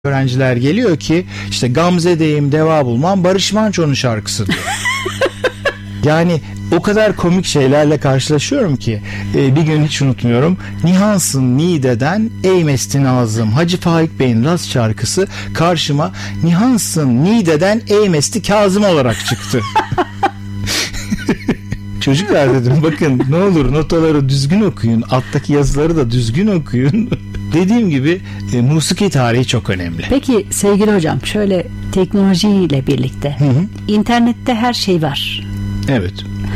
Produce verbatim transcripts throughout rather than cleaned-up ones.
öğrenciler geliyor ki işte Gamze'deyim deva bulmam Barış Manço'nun şarkısı diyor. Yani o kadar komik şeylerle karşılaşıyorum ki e, bir gün hiç unutmuyorum. Nihansın Niğde'den ey mestin ağzım Hacı Faik Bey'in Rast şarkısı karşıma Nihansın Niğde'den ey mesti Kazım olarak çıktı. Çocuklar dedim, bakın ne olur notaları düzgün okuyun, alttaki yazıları da düzgün okuyun. Dediğim gibi e, musiki tarihi çok önemli. Peki sevgili hocam, şöyle teknolojiyle birlikte hı hı. internette her şey var. Evet.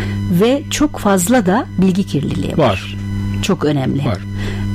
Ve çok fazla da bilgi kirliliği var. Var. Çok önemli. Var.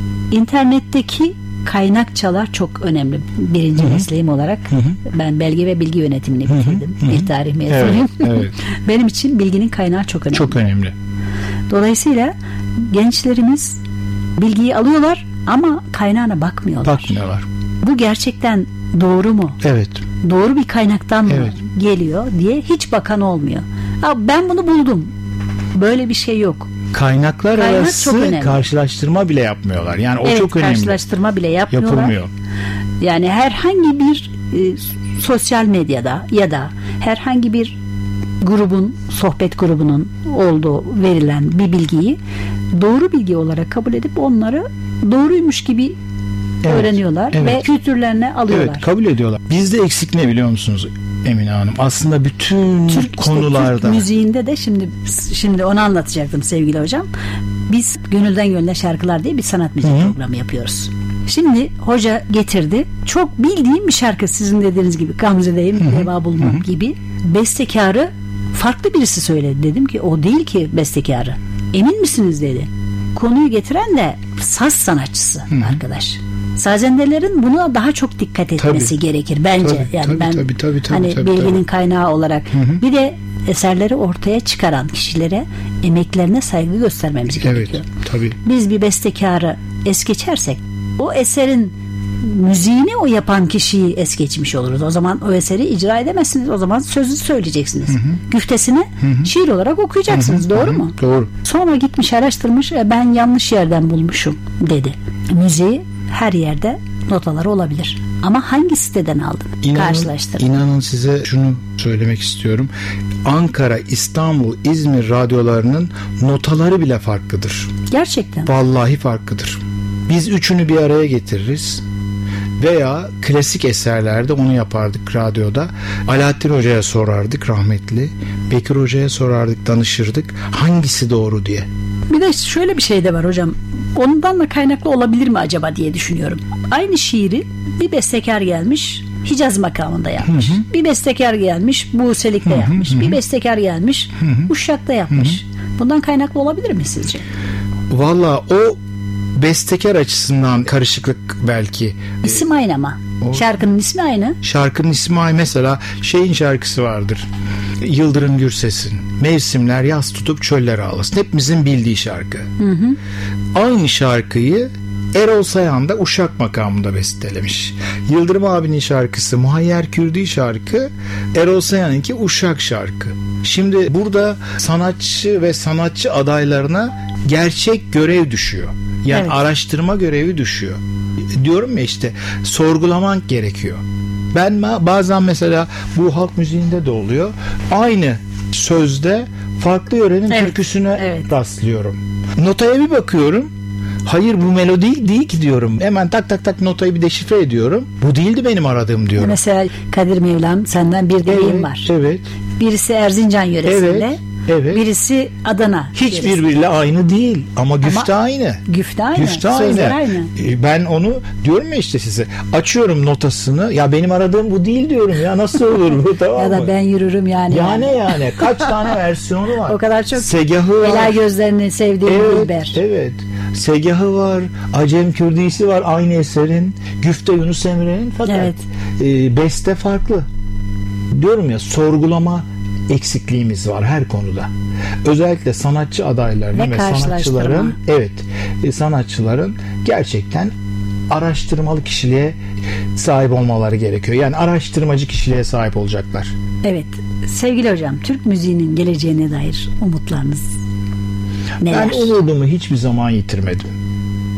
İnternetteki kaynakçalar çok önemli. Birinci Hı-hı. mesleğim olarak Hı-hı. ben belge ve bilgi yönetimini bitirdim. Hı-hı. Bir tarih mezunuyum. Evet, evet. Benim için bilginin kaynağı çok önemli. Çok önemli. Dolayısıyla gençlerimiz bilgiyi alıyorlar ama kaynağına bakmıyorlar. Bakmıyorlar. Bu gerçekten doğru mu? Evet. Doğru bir kaynaktan mı evet. geliyor diye hiç bakan olmuyor. Abi ben bunu buldum. Böyle bir şey yok. Kaynaklar Kaynak arası karşılaştırma bile yapmıyorlar. Yani o evet, çok önemli. Karşılaştırma bile yapmıyorlar. Yapılmıyor. Yani herhangi bir e, sosyal medyada ya da herhangi bir grubun, sohbet grubunun olduğu verilen bir bilgiyi doğru bilgi olarak kabul edip onları doğruymuş gibi evet, öğreniyorlar evet. ve kültürlerine alıyorlar. Evet, kabul ediyorlar. Bizde eksik ne biliyor musunuz Emine Hanım? Aslında bütün Türk, konularda. İşte Türk müziğinde de şimdi şimdi onu anlatacaktım sevgili hocam. Biz Gönülden Gönüle Şarkılar diye bir sanat müziği Hı-hı. programı yapıyoruz. Şimdi hoca getirdi. Çok bildiğim bir şarkı, sizin dediğiniz gibi Gamze'deyim, deva bulmam Hı-hı. gibi. Bestekarı farklı birisi söyledi. Dedim ki o değil ki bestekarı. Emin misiniz dedi. Konuyu getiren de saz sanatçısı Hı-hı. arkadaş. Sazendelerin buna daha çok dikkat etmesi tabii, gerekir bence. Tabii, yani tabii, ben tabii, tabii, tabii, hani tabii, bilginin tabii. kaynağı olarak hı hı. bir de eserleri ortaya çıkaran kişilere emeklerine saygı göstermemiz evet, gerekiyor. Tabii. Biz bir bestekarı es geçersek o eserin müziğini o yapan kişiyi es geçmiş oluruz. O zaman o eseri icra edemezsiniz. O zaman sözü söyleyeceksiniz. Hı hı. Güftesini hı hı. şiir olarak okuyacaksınız. Hı hı. Doğru hı hı. mu? Doğru. Sonra gitmiş araştırmış, ben yanlış yerden bulmuşum dedi. Müziği her yerde notaları olabilir. Ama hangi siteden aldın? İnanın, karşılaştırın. İnanın size şunu söylemek istiyorum. Ankara, İstanbul, İzmir radyolarının notaları bile farklıdır. Gerçekten. Vallahi farklıdır. Biz üçünü bir araya getiririz. Veya klasik eserlerde onu yapardık radyoda. Alaaddin Hoca'ya sorardık rahmetli. Bekir Hoca'ya sorardık, danışırdık. Hangisi doğru diye. Bir de şöyle bir şey de var hocam. Ondan da kaynaklı olabilir mi acaba diye düşünüyorum. Aynı şiiri bir bestekar gelmiş Hicaz makamında yapmış. Hı hı. Bir bestekar gelmiş Buselik'te hı hı, yapmış. Hı. Bir bestekar gelmiş hı hı. Uşak'ta yapmış. Hı hı. Bundan kaynaklı olabilir mi sizce? Valla o bestekar açısından karışıklık belki. İsim aynı ama. O, şarkının ismi aynı. Şarkının ismi aynı. Mesela şeyin şarkısı vardır. Yıldırım Gürses'in Mevsimler yaz tutup çöller ağlasın. Hepimizin bildiği şarkı. Hı hı. Aynı şarkıyı Erol Sayan da Uşak makamında bestelemiş. Yıldırım abinin şarkısı Muhayyer Kürdi şarkı, Erol Sayan'ınki Uşak şarkı. Şimdi burada sanatçı ve sanatçı adaylarına gerçek görev düşüyor. Yani evet. araştırma görevi düşüyor. Diyorum ya işte sorgulamak gerekiyor. Ben bazen mesela bu halk müziğinde de oluyor. Aynı sözde farklı yörenin evet. türküsüne evet. rastlıyorum. Notaya bir bakıyorum. Hayır bu melodi değil ki diyorum. Hemen tak tak tak notayı bir deşifre ediyorum. Bu değildi benim aradığım diyorum. Mesela Kadir Mevlam senden bir dileğim evet, var. Evet. Birisi Erzincan yöresinde. Evet. Evet. Birisi Adana. Hiç birbiriyle aynı değil ama güfte ama aynı. Güfte aynı. Güfte Sözler aynı. aynı. Ben onu diyorum ya işte size. Açıyorum notasını. Ya benim aradığım bu değil diyorum ya. Nasıl olur bu, tamam mı? Ya da ben yürürüm yani. Yani yani. yani. Kaç tane versiyonu var. O kadar çok. Segahı var. Ela gözlerini sevdiğim evet, Dilber. Evet. Segahı var. Acem Kürdisi var aynı eserin. Güfte Yunus Emre'nin. Fakat evet. e, beste farklı. Diyorum ya, sorgulama eksikliğimiz var her konuda. Özellikle sanatçı adaylarının ve, ve sanatçıların evet sanatçıların gerçekten araştırmalı kişiliğe sahip olmaları gerekiyor. Yani araştırmacı kişiliğe sahip olacaklar. Evet. Sevgili hocam, Türk müziğinin geleceğine dair umutlarınız neler? Ben umudumu hiçbir zaman yitirmedim.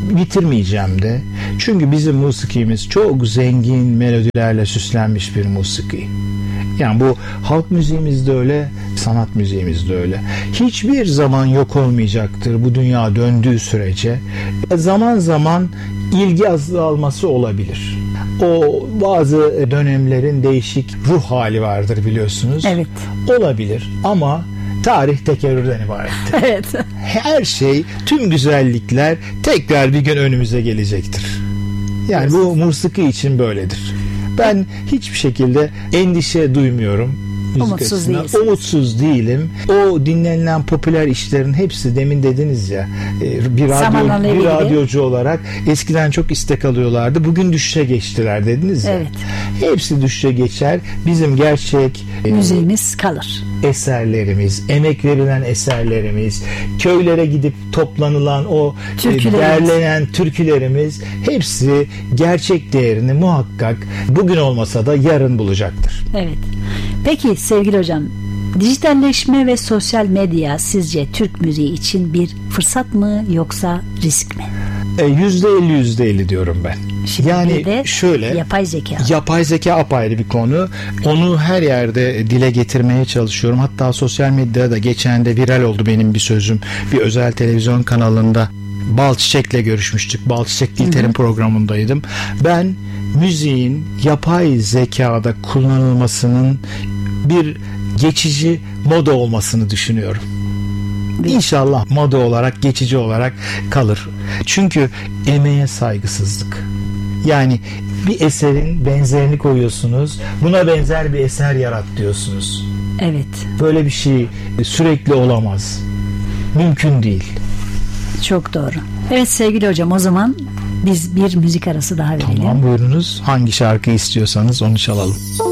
bitirmeyeceğim de. Çünkü bizim musikimiz çok zengin melodilerle süslenmiş bir musiki. Yani bu halk müziğimiz de öyle, sanat müziğimiz de öyle. Hiçbir zaman yok olmayacaktır bu dünya döndüğü sürece. Zaman zaman ilgi azalması olabilir. O bazı dönemlerin değişik ruh hali vardır biliyorsunuz. Evet. Olabilir ama tarih tekerrürden ibarettir. Evet. Her şey, tüm güzellikler tekrar bir gün önümüze gelecektir. Yani evet. Bu musiki için böyledir. Ben hiçbir şekilde endişe duymuyorum. Umutsuz değilsiniz. Umutsuz değilim. O dinlenilen popüler işlerin hepsi, demin dediniz ya, bir, radyo, bir radyocu olarak eskiden çok istek alıyorlardı. Bugün düşüşe geçtiler dediniz ya. Evet. Hepsi düşüşe geçer. Bizim gerçek müziğimiz e, kalır. Eserlerimiz, emek verilen eserlerimiz, köylere gidip toplanılan o e, derlenen türkülerimiz hepsi gerçek değerini muhakkak bugün olmasa da yarın bulacaktır. Evet. Peki sevgili hocam, dijitalleşme ve sosyal medya sizce Türk müziği için bir fırsat mı yoksa risk mi? yüzde elli yüzde elli diyorum ben. Şimdi yani şöyle, yapay zeka. Yapay zeka apayrı bir konu. Onu her yerde dile getirmeye çalışıyorum. Hatta sosyal medyada geçen de viral oldu benim bir sözüm. Bir özel televizyon kanalında Bal Çiçek'le görüşmüştük. Bal Çiçek Dilter'in programındaydım. Ben müziğin yapay zekada kullanılmasının bir geçici moda olmasını düşünüyorum. İnşallah moda olarak, geçici olarak kalır. Çünkü emeğe saygısızlık. Yani bir eserin benzerini koyuyorsunuz, buna benzer bir eser yarat diyorsunuz. Evet. Böyle bir şey sürekli olamaz. Mümkün değil. Çok doğru. Evet sevgili hocam, o zaman biz bir müzik arası daha verelim. Tamam, buyurunuz. Hangi şarkıyı istiyorsanız onu çalalım.